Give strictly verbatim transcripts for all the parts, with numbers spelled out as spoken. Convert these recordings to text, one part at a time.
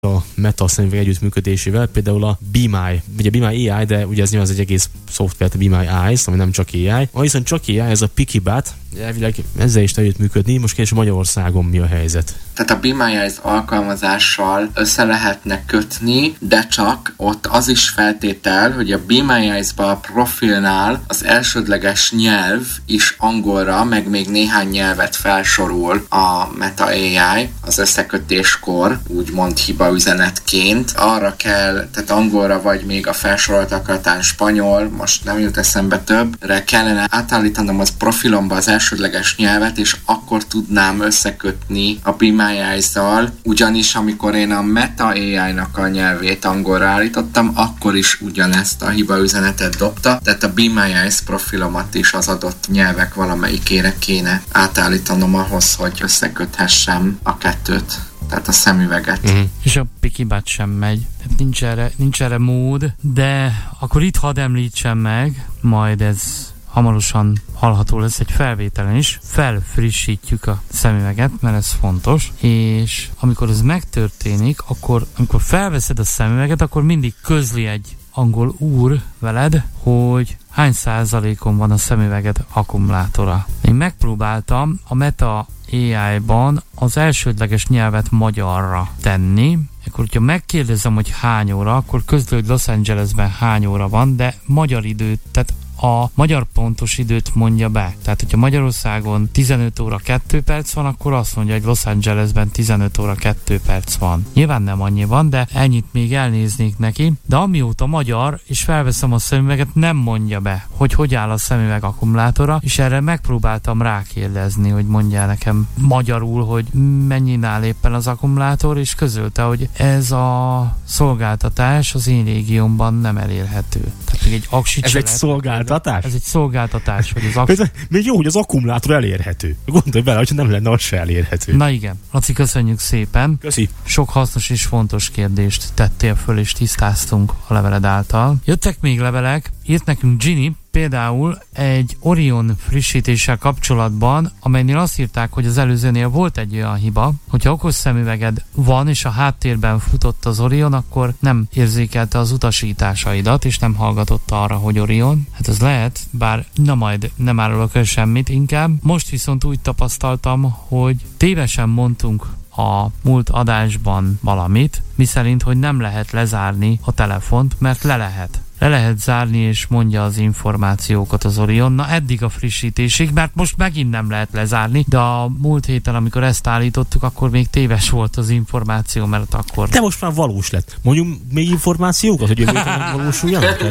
a Meta szemüveg együttműködésével, például a Be My, ugye Be My á i, de ugye ez nyilván az egy egész szoftvert, a Be My Eyes, ami nem csak á i. Ma viszont csak á i, ez a Pikibat, elvileg ezzel is együttműködni. Most kérdés, Magyarországon mi a helyzet? Tehát a Be My Eyes alkalmazással össze lehetne kötni, de csak ott az is feltétel, hogy a Be My Eyes-ba a profilnál az elsődleges nyelv is angolra, meg még néhány nyelvet felsorol a Meta á i az összekötéskor, úgymond hibaüzenetként. Arra kell, tehát angolra vagy még a felsoroltakatán spanyol, most nem jut eszembe többre, kellene átállítanom az profilomba az elsődleges nyelvet, és akkor tudnám összekötni a Be My Eyes-zal, ugyanis amikor én a Meta á i-nak a nyelvét angolra állítottam, akkor is ugyanezt a hibaüzenetet dobta, tehát a Be My Eyes profilomat is az adott nyelvek valamelyikére kéne átállítanom ahhoz, hogy összeköthessem a kettőt, tehát a szemüveget. Mm. És a Pikibat sem megy, tehát nincs erre, nincs erre mód, de akkor itt hadd említsem meg, majd ez hamarosan hallható lesz egy felvételen is, felfrissítjük a szemüveget, mert ez fontos, és amikor ez megtörténik, akkor amikor felveszed a szemüveget, akkor mindig közli egy angol úr veled, hogy hány százalékon van a szemüveged akkumulátora. Én megpróbáltam a Meta á i-ban az elsődleges nyelvet magyarra tenni, akkor hogyha megkérdezem, hogy hány óra, akkor közlő, hogy Los Angelesben hány óra van, de magyar időt, tehát a magyar pontos időt mondja be. Tehát, hogyha Magyarországon tizenöt óra kettő perc van, akkor azt mondja, hogy Los Angelesben tizenöt óra kettő perc van. Nyilván nem annyi van, de ennyit még elnéznék neki. De amióta magyar, és felveszem a szemüveget, nem mondja be, hogy hogy áll a szemüveg akkumulátora, és erre megpróbáltam rákérdezni, hogy mondja nekem magyarul, hogy mennyin áll éppen az akkumulátor, és közölte, hogy ez a szolgáltatás az én régiómban nem elérhető. Tehát még egy aksi Ez egy szolgáltatás? Ez egy szolgáltatás, hogy az ak- Még jó, hogy az akkumulátor elérhető. Gondolj bele, hogyha nem lenne, az se elérhető. Na igen. Laci, köszönjük szépen. Köszi. Sok hasznos és fontos kérdést tettél föl, és tisztáztunk a leveled által. Jöttek még levelek, írt nekünk Ginny, például egy Orion frissítéssel kapcsolatban, amelynél azt írták, hogy az előzőnél volt egy olyan hiba, hogyha okos szemüveged van, és a háttérben futott az Orion, akkor nem érzékelte az utasításaidat, és nem hallgatott arra, hogy Orion. Hát ez lehet, bár na majd nem árulok el semmit inkább. Most viszont úgy tapasztaltam, hogy tévesen mondtunk a múlt adásban valamit, miszerint, hogy nem lehet lezárni a telefont, mert le lehet. Le lehet zárni, és mondja az információkat az Orion. Na eddig a frissítésig, mert most megint nem lehet lezárni, de a múlt héten, amikor ezt állítottuk, akkor még téves volt az információ, mert akkor... De most már valós lett. Mondjuk még információkat, hogy jövő héten valósuljanak?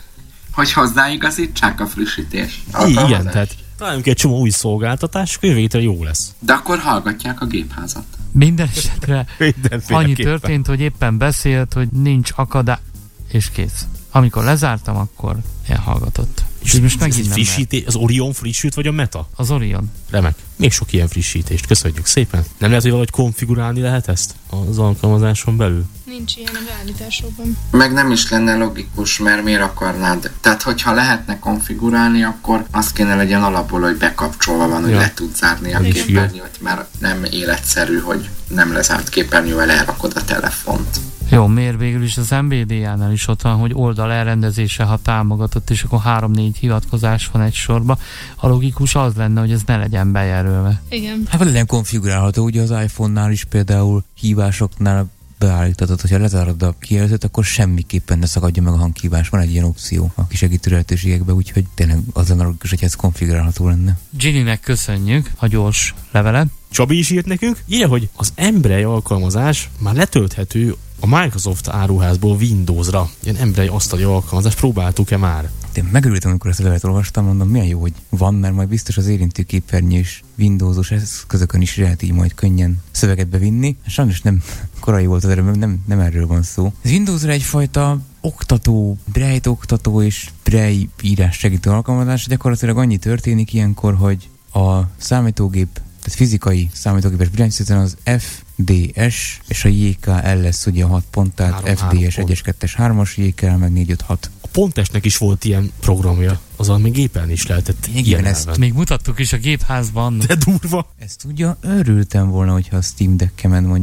Hogy hozzáigazítsák a frissítést. Igen, tehát találjunk egy csomó új szolgáltatás, jövő héten jó lesz. De akkor hallgatják a gépházat. Minden esetre annyi történt, hogy éppen beszélt, hogy nincs akadály, és kész. Amikor lezártam, akkor elhallgatott. És ez most megint frissítés, az Orion frissült, vagy a Meta? Az Orion. Remek. Még sok ilyen frissítést. Köszönjük szépen. Nem lehet, hogy valahogy konfigurálni lehet ezt az alkalmazáson belül? Nincs ilyen a beállításokban. Meg nem is lenne logikus, mert miért akarnád? Tehát, hogyha lehetne konfigurálni, akkor azt kéne legyen alapból, hogy bekapcsolva van, hogy ja. le tud zárni a képernyőt, mert nem életszerű, hogy nem lezárt képernyővel elrakod a telefont. Jó, miért végül is az em bé dé á-nál is ott van, hogy oldal elrendezése, ha támogatott, és akkor három-négy hivatkozás van egy sorba. A logikus az lenne, hogy ez ne legyen bejelölve. Igen. Hát legyen konfigurálható, ugye az iPhone-nál is például hívásoknál beállítatod, hogyha lezárod a kijelzőt, akkor semmiképpen ne szakadja meg a hanghívás. Van egy ilyen opció a kisegítő lehetőségekben, úgyhogy tényleg az lenne logikus, hogy ez konfigurálható lenne. Ginnynek köszönjük a gyors levelet. Csabi is írt nekünk, írja, hogy az Embraer alkalmazás már letölthető a Microsoft áruházból Windowsra. Ilyen Embraer asztali alkalmazást próbáltuk-e már? Én megörültem, amikor ezt a levelet olvastam, mondom, milyen jó, hogy van, mert majd biztos az érintő képernyős Windowsos eszközökön is lehet így majd könnyen szöveget bevinni. Sajnos nem korai volt az erről, nem, nem erről van szó. Ez Windowsra egyfajta oktató, Braille oktató és Braille írás segítő alkalmazás. Gyakorlatilag annyi történik ilyenkor, hogy a számítógép, tehát fizikai számítógépes billentyűzeten az F D S és a J K L lesz ugye a hat pont, tehát F D S egyes, kettes, hármas, J K L meg négy, öt, hat. A Pontesnek is volt ilyen programja, azzal még gépen is lehetett. Igen, ezt még mutattuk is a gépházban. De durva. Ezt ugye örültem volna, hogyha a Steam Deck-en mondjuk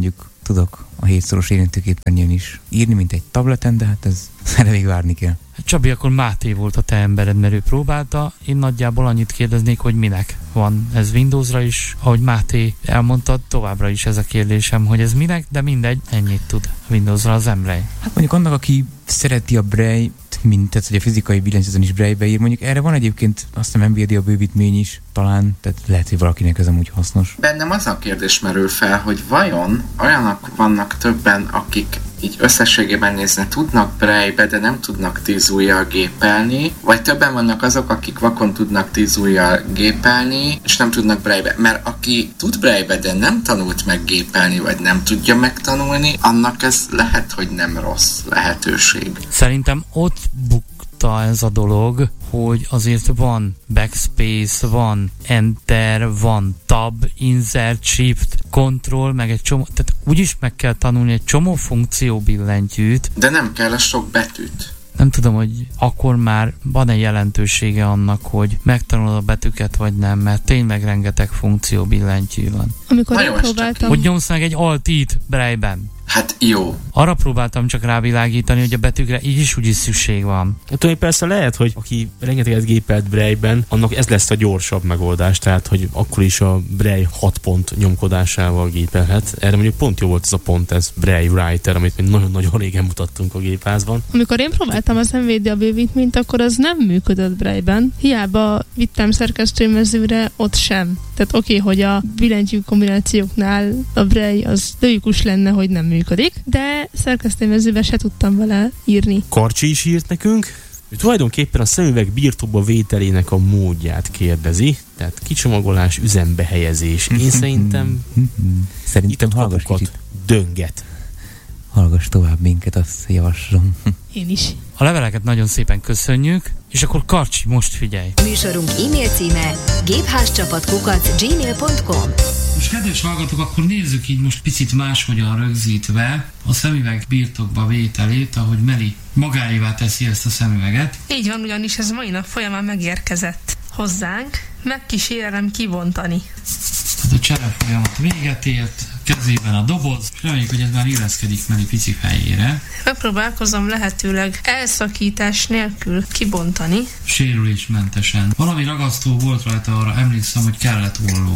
tudok a hétszoros érintőképernyőn is írni, mint egy tableten, de hát ez erre még várni kell. Csabi, akkor Máté volt a te embered, mert ő próbálta. Én nagyjából annyit kérdeznék, hogy minek van ez Windowsra is. Ahogy Máté elmondta, továbbra is ez a kérdésem, hogy ez minek, de mindegy, ennyit tud Windowsra az Embraer. Hát mondjuk annak, aki szereti a Braille, mint tehát, hogy a fizikai billentyűzeten is Braille-be ír, mondjuk erre van egyébként azt hiszem NVIDIA bővítmény is talán, tehát lehet, hogy valakinek ez amúgy hasznos. Bennem az a kérdés merül fel, hogy vajon olyanok vannak többen, akik így összességében nézni tudnak Braille-be, de nem tudnak tíz ujjal gépelni, vagy többen vannak azok, akik vakon tudnak tíz ujjal gépelni, és nem tudnak Braille-be. Mert aki tud Braille-be, de nem tanult meg gépelni, vagy nem tudja megtanulni, annak ez lehet, hogy nem rossz lehetőség. Szerintem ott bukta ez a dolog, hogy azért van backspace, van enter, van tab, insert, shift, control, meg egy csomó, tehát úgyis meg kell tanulni egy csomó funkció billentyűt. De nem kell a sok betűt. Nem tudom, hogy akkor már van-e jelentősége annak, hogy megtanulod a betűket, vagy nem, mert tényleg rengeteg funkció billentyű van. Amikor én próbáltam... Hogy nyomsz meg egy Alt-it Braille-ben. Hát jó. Arra próbáltam csak rávilágítani, hogy a betűkre így is úgy is szükség van. Hát, hogy persze lehet, hogy aki rengeteget gépelt Braille-ben, annak ez lesz a gyorsabb megoldás, tehát hogy akkor is a Braille hat pont nyomkodásával gépelhet. Erre mondjuk pont jó volt ez a pont, ez Braille Writer, amit még nagyon-nagyon régen mutattunk a gépházban. Amikor én próbáltam az NVIDIA bővítményt, akkor az nem működött Braille-ben. Hiába vittem szerkesztőmezőre, ott sem. Tehát oké, okay, hogy a billentyű kombinációknál a Braille az logikus lenne, hogy nem működik, de szerkesztőmezőbe se tudtam vele írni. Karcsi is írt nekünk, ő tulajdonképpen a szemüveg birtokba vételének a módját kérdezi, tehát kicsomagolás, üzembe helyezés. Én szerintem szerintem hallgass kicsit. Dönget. Hallgass tovább minket, azt javaslom. Én is. A leveleket nagyon szépen köszönjük, és akkor Karcsi, most figyelj! Műsorunk e-mail címe gépházcsapat kukac gmail pont com. Most kedves hallgatók, akkor nézzük így most picit máshogyan rögzítve a szemüveg birtokba vételét, ahogy Meli magáévá teszi ezt a szemüveget. Így van, ugyanis ez mai nap folyamán megérkezett hozzánk, megkísérelem kibontani. Tehát a csere folyamat véget ért, kezében a doboz, és reméljük, hogy ez már illeszkedik Meli pici fejére. Megpróbálkozom lehetőleg elszakítás nélkül kibontani. Sérülésmentesen. Valami ragasztó volt rajta, arra emlékszem, hogy kellett olló.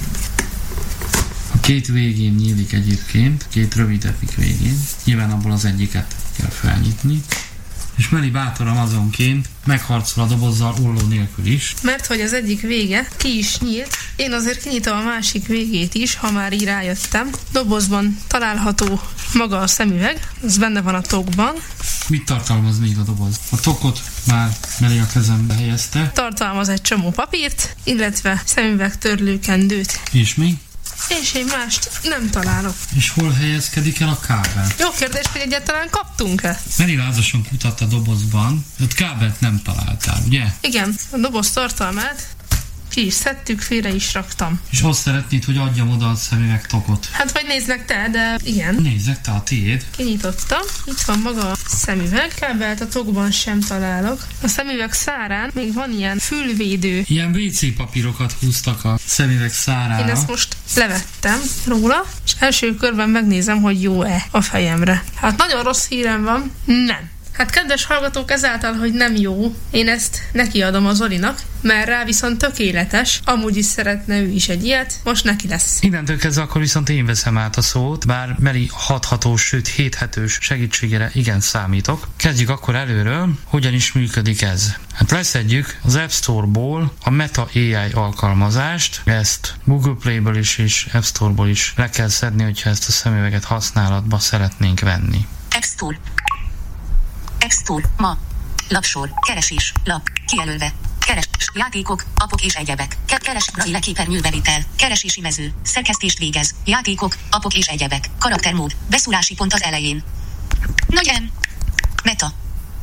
A két végén nyílik egyébként, két rövidebbik végén. Nyilván abból az egyiket kell felnyitni. És Meli bátor amazonként megharcol a dobozzal olló nélkül is. Mert hogy az egyik vége ki is nyílt, én azért kinyitom a másik végét is, ha már így rájöttem. Dobozban található maga a szemüveg, ez benne van a tokban. Mit tartalmaz még a doboz? A tokot már Meli a kezembe helyezte. Tartalmaz egy csomó papírt, illetve szemüveg törlőkendőt. És mi? És én mást nem találok. És hol helyezkedik el a kábel? Jó kérdés, hogy egyáltalán kaptunk-e? Meli lázasan kutatta a dobozban, ott kábelt nem találtál, ugye? Igen, a doboz tartalmát ki is szedtük, félre is raktam. És azt szeretnéd, hogy adjam oda a szemüveg tokot? Hát vagy nézd meg te, de igen. Nézzek, te a tiéd. Kinyitottam, itt van maga a szemüveg, kábelt a tokban sem találok. A szemüveg szárán még van ilyen fülvédő. Ilyen vé cé papírokat húztak a szemüveg szárára. Én ezt most levettem róla, és első körben megnézem, hogy jó-e a fejemre. Hát nagyon rossz hírem van, nem. Hát kedves hallgatók, ezáltal, hogy nem jó, én ezt nekiadom az Zolinak, mert rá viszont tökéletes, amúgy is szeretne ő is egy ilyet, most neki lesz. Innentől kezdve akkor viszont én veszem át a szót, bár Meli hathatós, sőt héthetős segítségére igen számítok. Kezdjük akkor előről, hogyan is működik ez. Hát leszedjük az App Store-ból a Meta á i alkalmazást, ezt Google Play-ből is és App Store-ból is le kell szedni, hogyha ezt a szemüveget használatba szeretnénk venni. App Store. App Store, ma. Lapsor, keresés, lap, kijelölve. Keres, játékok, appok és egyebek. Keres, Braille képernyőbevitel, keresési mező, szerkesztést végez, játékok, appok és egyebek. Karaktermód, beszólási pont az elején. Nagy M. Meta.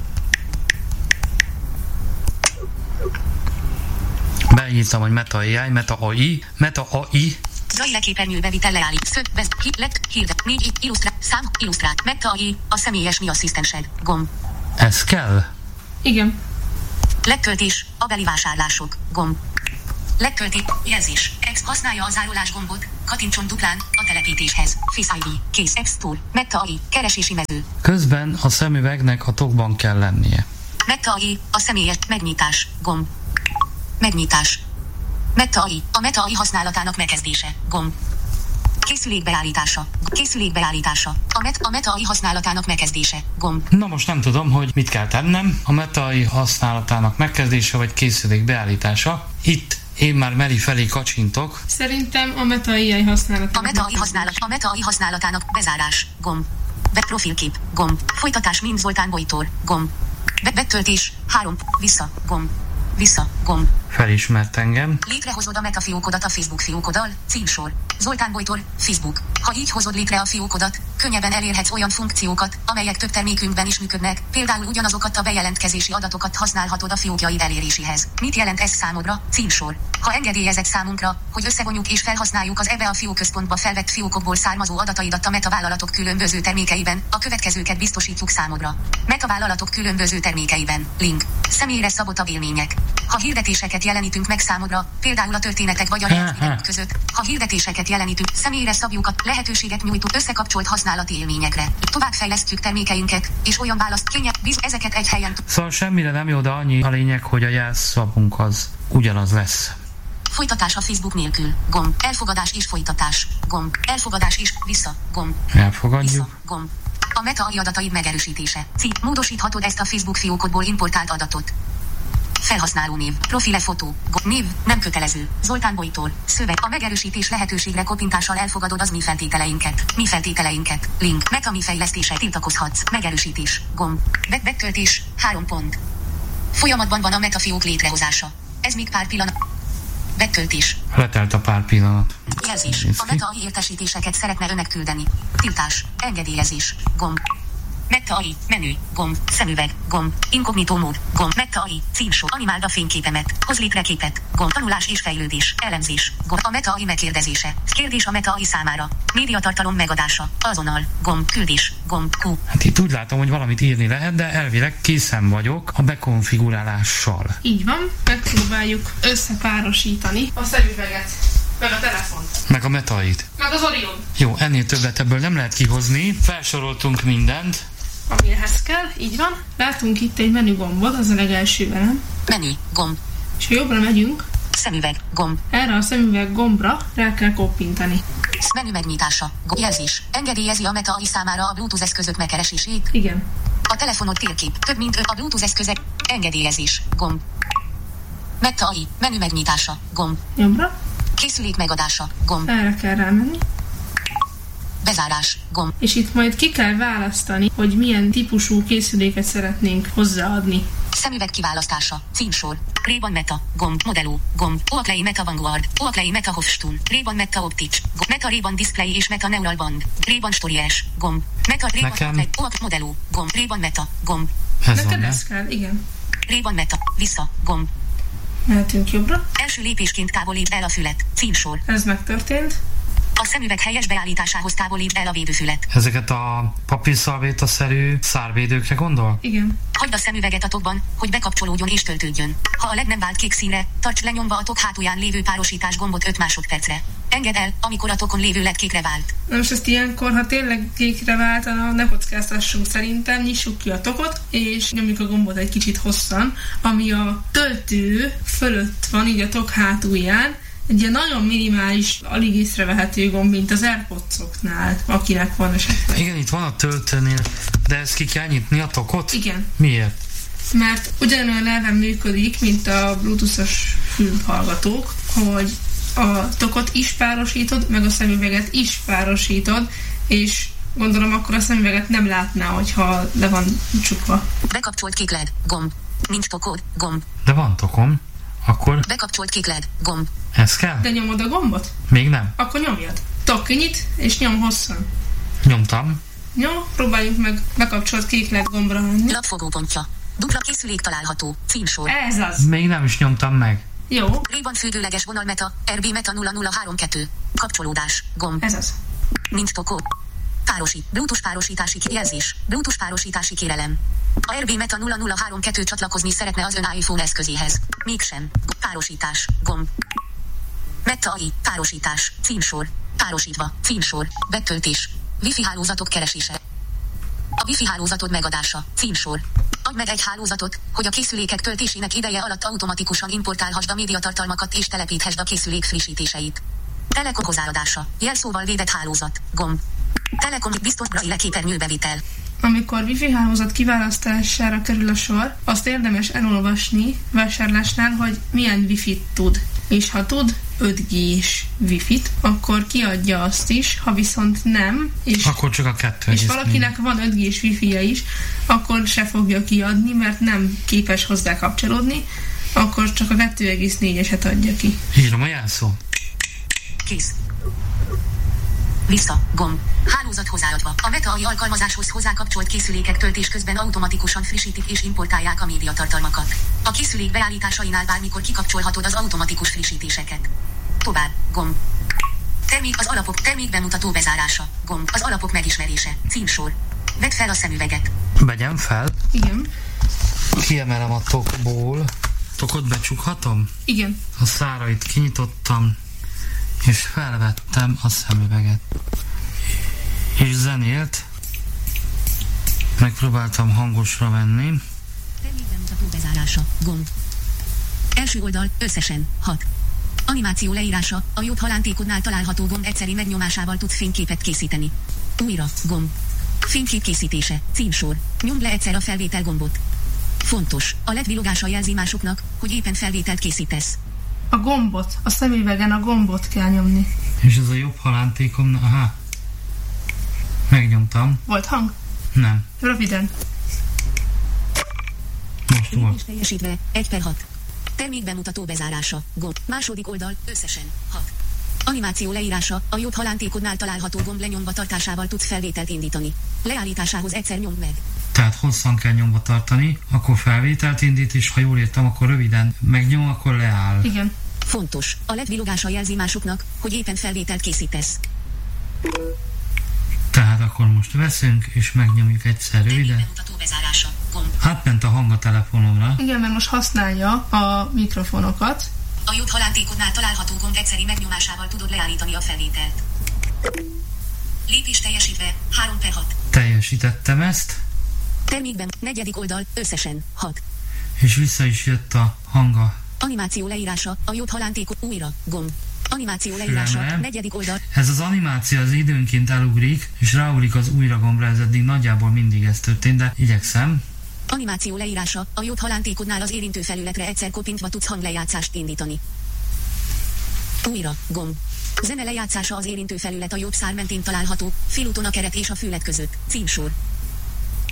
Beírtam, hogy Meta á i, Meta á i, Meta á i. Braille képernyőbevitel leállít. Szög, vesz, hit, lett, hirdet, négy, illusztrát, szám, illusztrát, Meta á i, a személyes mi asszisztensed, gomb. Ez kell? Igen. Legköltés, a beli vásárlások, gomb. Legkölti, jelzés, Ex használja a zárolás gombot, kattintson duplán a telepítéshez. Face i dé, kész, X-Tool, Meta á i, keresési mező. Közben a szemüvegnek a tokban kell lennie. Meta á i, a személyes, megnyitás, gomb. Megnyitás. Meta á i, a Meta á i használatának megkezdése, gomb. Készülék beállítása. Készülék beállítása. A, met, a Meta á i használatának megkezdése, gomb. Na most nem tudom, hogy mit kell tennem. A Meta á i használatának megkezdése vagy készülék beállítása. Itt én már Meri felé kacsintok. Szerintem a Meta á i használatának. A Meta á i használat, a Meta á i használatának bezárás, gomb. Be profilkép, gomb. Folytatás mind Zoltán Bojtor, gomb. Be betöltés, három, vissza, gomb. Vissza, gomb. Felismert engem. Létrehozod a Meta fiókodat a Facebook fiókoddal, címsor. Zoltán Bojtor, Facebook. Ha így hozod létre a fiókodat, könnyebben elérhetsz olyan funkciókat, amelyek több termékünkben is működnek, például ugyanazokat a bejelentkezési adatokat használhatod a fiókjaid eléréséhez. Mit jelent ez számodra? Címsor. Ha engedélyezett számunkra, hogy összevonjuk és felhasználjuk az ebbe a fiókközpontba felvett fiókokból származó adataidat a Meta vállalatok különböző termékeiben, a következőket biztosítjuk számodra. Meta vállalatok különböző termékeiben. Link. Személyre szabottabb élmények. Ha hirdetéseket jelenítünk meg számodra, például a történetek vagy a reakciók között, ha hirdetéseket jelenítünk, személyre szabjuk a lehetőséget nyújtó összekapcsolt használati élményekre. Továbbfejlesztjük termékeinket, és olyan választ kénye, biz ezeket egy helyen. Szóval semmire nem jó, de annyi a lényeg, hogy a jelszavunk az ugyanaz lesz. Folytatás a Facebook nélkül. Gomb. Elfogadás és folytatás. Gomb. Elfogadás és vissza. Gomb. Elfogadjuk. Vissza. Gomb. A Meta á i adataid megerősítése. Cím. Módosíthatod ezt a Facebook fiókodból importált adatot. Felhasználó név, profile fotó, go- név, nem kötelező, Zoltán Bojtor, szöveg. A megerősítés lehetőségre koppintással elfogadod az mi feltételeinket. Mi feltételeinket. Link. Meta mi fejlesztése. Tiltakozhatsz. Megerősítés. Gomb. Be- betöltés. Három pont. Folyamatban van a Meta fiók létrehozása. Ez még pár pillanat. Betöltés. Letelt a pár pillanat. Jelzés. A Meta á i értesítéseket szeretne önnek küldeni. Tiltás. Engedélyezés. Gomb. Meta á i, menü, gomb, szemüveg, gomb, inkognitó mód, gomb, Meta á i, címsor, animáld a fényképemet, hoz létre képet, gomb, tanulás és fejlődés, elemzés, gomb, a Meta á i megkérdezése, kérdés a Meta á i számára, médiatartalom megadása, azonnal, gomb, küldés, gomb, Q. Hát itt úgy látom, hogy valamit írni lehet, de elvileg készen vagyok a bekonfigurálással. Így van, megpróbáljuk összepárosítani a szemüveget, meg a telefont, Meg a Meta á i-t. meg az Orion, Jó, ennél többet ebből nem lehet kihozni. Felsoroltunk mindent. ami ehhez kell, így van. Látunk itt egy menü gombot, az a legelső velem. Menü, gomb, És ha jobbra megyünk, szemüveg, gomb, erre a szemüveg gombra rá kell koppintani. menü megnyitása, gomb, jelzés, engedélyezi a Meta á i számára a Bluetooth eszközök megkeresését. Igen. A telefonod térkép, több mint öt a Bluetooth eszközek, engedélyezés, gomb. Meta á i, menü megnyitása, gomb, Jobbra, készülék megadása, gomb, erre kell rámenni. bezárás, gomb, És itt majd ki kell választani, hogy milyen típusú készüléket szeretnénk hozzáadni. szemüveg kiválasztása, címsor, Ray-Ban Meta, gomb, modelló, gomb, Oakley Meta Vanguard, Oakley Meta Hofstun, Ray-Ban Meta Optics, gomb, Meta Ray-Ban Display és Meta Neural Band, Ray-Ban Stories, gomb, Meta Ray-Ban Nekem. Oakley, Oak modelló, gomb, Ray-Ban Meta, gomb, Ez van, Neked ne? ez kell, igen. Ray-Ban Meta, vissza, gomb, Mehetünk jobbra. első lépésként távolítsd el a fület, címsor, Ez megtörtént. a szemüveg helyes beállításához távolítsd el a védőfület. Ezeket a papírszalvétaszerű szárvédőkre gondol? Igen. Hagyd a szemüveget a tokban, hogy bekapcsolódjon és töltődjön. Ha a leg nem vált kék színre, tarts lenyomva a tok hátulján lévő párosítás gombot öt másodpercre. Engedd el, amikor a tokon lévő led kékre vált. Na most ezt ilyenkor, ha tényleg kékre váltana, ne kockáztassunk szerintem, nyissuk ki a tokot, és nyomjuk a gombot egy kicsit hosszan, ami a töltő fölött van, így a tok hátulján, egy ilyen nagyon minimális, alig észrevehető gomb, mint az AirPods-oknál, akinek van esetleg. Igen, itt van a töltőnél, de ezt ki kell nyitni a tokot? Igen, Miért? mert ugyanolyan elven működik, mint a bluetoothos fülhallgatók, hogy a tokot is párosítod, meg a szemüveget is párosítod, és gondolom akkor a szemüveget nem látná, hogyha le van csukva. Bekapcsolt kék led, gomb. Nincs tokod, gomb. De van tokom. Akkor Bekapcsolt kék led, gomb. ez kell? De nyomod a gombot? Még nem. Akkor nyomjad. Tok kinyit, és nyom hosszan. Nyomtam. Jó, próbáljuk meg bekapcsolt kék led gombra menni. Lapfogópontja. Dupla készülék található. Címsor. Ez az. Még nem is nyomtam meg. Jó, Ray-Ban függőleges vonal Meta, er bé Meta nulla nulla három kettő. Kapcsolódás, gomb. ez az. Nincs tokod. Párosít. Bluetooth párosítási jelzés. Bluetooth párosítási kérelem. A er bé Meta nulla nulla három kettő csatlakozni szeretne az ön iPhone eszközéhez. Mégsem. Párosítás. Gomb. Meta á i, párosítás, címsor, párosítva, címsor, betöltés, Wi-Fi hálózatok keresése. A Wi-Fi hálózatod megadása, címsor. Adj meg egy hálózatot, hogy a készülékek töltésének ideje alatt automatikusan importálhassd a médiatartalmakat és telepíthessd a készülék frissítéseit. Telekom hozzáadása, jelszóval védett hálózat, gomb. Telekom biztos braille képernyőbevitel. Amikor Wi-Fi hálózat kiválasztására kerül a sor, azt érdemes elolvasni vásárlásnál, hogy milyen Wi-Fi-t tud. És ha tud öt G-s Wi-Fi-t, akkor kiadja azt is, ha viszont nem, és, akkor csak a kettő. És valakinek van öt G-s Wi-Fi-ja is, akkor se fogja kiadni, mert nem képes hozzá kapcsolódni, akkor csak a kettő egész négyeset adja ki. Írom a jelszó. Kész. Vissza, gomb. Hálózat hozzáadva. A Meta á i alkalmazáshoz hozzákapcsolt készülékek töltés közben automatikusan frissítik és importálják a médiatartalmakat. A készülék beállításainál bármikor kikapcsolhatod az automatikus frissítéseket. Tovább, gomb. Termék az alapok, termék bemutató bezárása, gomb. Az alapok megismerése, címsor. Vedd fel a szemüveget. Vegyem fel. Igen. Kiemelem a tokból. Tokot becsukhatom? Igen. A szárait kinyitottam, és felvettem a szemüveget. És zenélt. Megpróbáltam hangosra venni. Termék bemutató bezárása, gomb. Első oldal, összesen, hat. Animáció leírása, a jobb halántékodnál található gomb egyszeri megnyomásával tudsz fényképet készíteni. Újra, gomb. Fénykép készítése, címsor. Nyomd le egyszer a felvétel gombot. Fontos, a led villogása jelzi másoknak, hogy éppen felvételt készítesz. A gombot, a szemüvegen a gombot kell nyomni. És ez a jobb halántékom, aha. Megnyomtam. Volt hang? Nem. Röviden. Most volt. Teljesítve, egy per hat. Termék bemutató bezárása, gomb. Második oldal, összesen, hat. Animáció leírása, a jobb halántékodnál található gomb lenyomva tartásával tudsz felvételt indítani. Leállításához egyszer nyomd meg. Tehát hosszan kell nyomva tartani, akkor felvételt indít, és ha jól értem, akkor röviden megnyom, akkor leáll. Igen. Fontos, a led villogása jelzi másoknak, hogy éppen felvételt készítesz. Tehát akkor most veszünk, és megnyomjuk egyszer röviden. Bemutató bezárása, gomb. Átment a hang a telefonomra. Igen, mert most használja a mikrofonokat. A jobb halántékodnál található gomb egyszeri megnyomásával tudod leállítani a felvételt. Lépés teljesítve, három per hat. Teljesítettem ezt. Termékben, negyedik oldal, összesen, hat. És vissza is jött a hanga. Animáció leírása, a jobb halántékod, újra, gomb. Animáció leírása, Fülemre. negyedik oldal. Ez az animáció az időnként elugrik, és ráugrik az újra gombra, ez eddig nagyjából mindig ez történt, de igyekszem. Animáció leírása, a jobb halántékodnál az érintő felületre egyszer kopintva tudsz hanglejátszást indítani. Újra, gomb. Zene lejátszása az érintő felület a jobb szár mentén található, félúton a keret és a füllet között, címsor.